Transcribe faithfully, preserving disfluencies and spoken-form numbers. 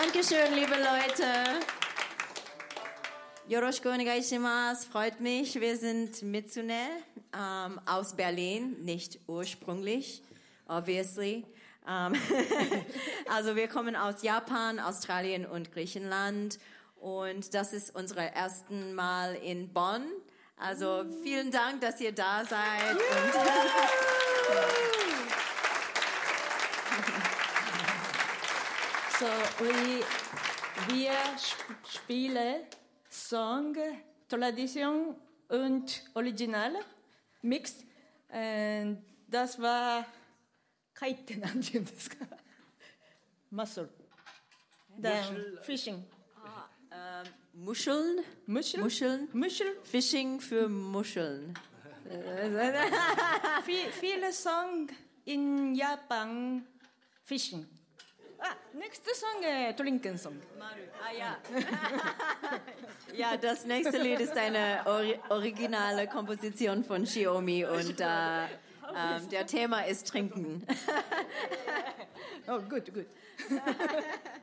Dankeschön, liebe Leute. Yoroshiku onegaishimasu. Freut mich. Wir sind Mitsune ähm, aus Berlin, nicht ursprünglich, obviously. Ähm, also wir kommen aus Japan, Australien und Griechenland und das ist unser erstes Mal in Bonn. Also vielen Dank, dass ihr da seid. Und so, we, wir sp- spielen Song, Tradition und Original, Mix. Und das war Kaite, なんて言うんですか? Mussel. Dann Fishing. ah, ähm, Muscheln? Muschel? Muscheln? Muschel? Fishing für Muscheln. Viel, viele Songs in Japan, Fishing. Ah, nächste Song, äh, Trinken Song. Ah ja. Ja, das nächste Lied ist eine ori- originale Komposition von Shiomi und äh, ähm, der Thema ist Trinken. Oh, gut, gut.